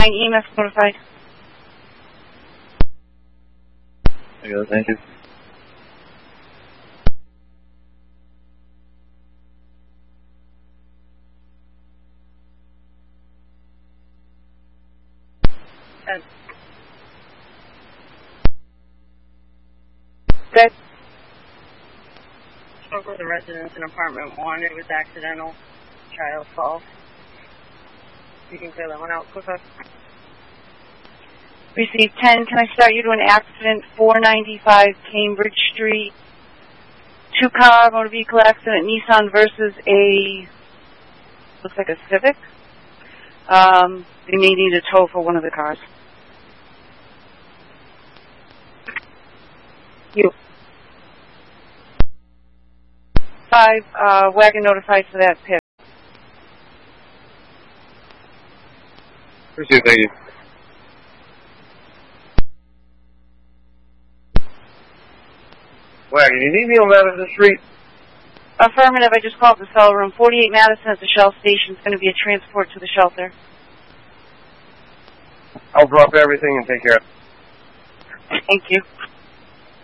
EMS notified. There you go, thank you. Good. Spoke with the residents in apartment 1. It was accidental. Child fall. You can clear that one out quicker. Received 10. Can I start you to an accident, 495 Cambridge Street. 2-car motor vehicle accident, Nissan versus a, looks like a Civic. They may need a tow for one of the cars. You. 5, wagon notified for that pit. Appreciate it, thank you. Wagon, you need me on Madison Street? Affirmative, I just called the cell room. 48 Madison at the Shell station. It's going to be a transport to the shelter. I'll drop everything and take care of it. Thank you.